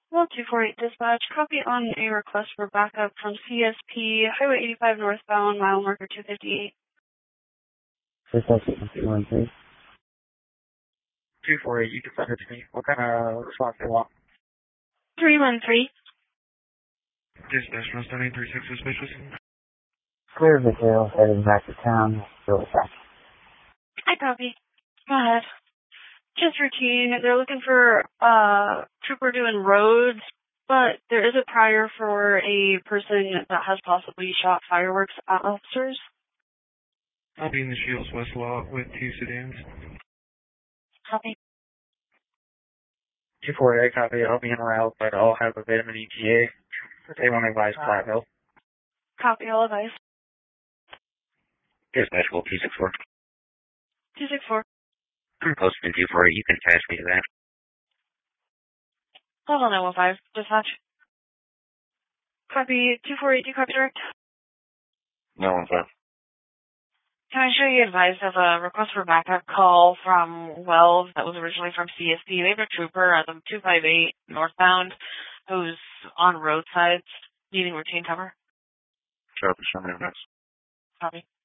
Well, 248 dispatch, copy on a request for backup from CSP, Highway 85 northbound, mile marker 258. Dispatch 213. 248, you can send it to me. What kind of response do you want? 313. Dispatch, Must 936 suspicious. Clear details heading back to town. Still back. I copy. Go ahead. Just routine. They're looking for trooper doing roads, but there is a prior for a person that has possibly shot fireworks at officers. I'll be in the Shields West lot with 2 sedans. Copy. 248, copy. I'll be en route, but I'll have a vitamin ETA. They want to advise Platteville. Copy all advice. Dispatch, Gold 264. 264. I'm posted in 248. You can attach me to that. Level 915. Dispatch. Copy 248. Do you copy direct? No one's up. Can I show you advice of a request for backup call from Wells that was originally from CSP? They have a trooper at the 258 northbound who's on roadsides needing routine cover. Sharp, show me next. Copy.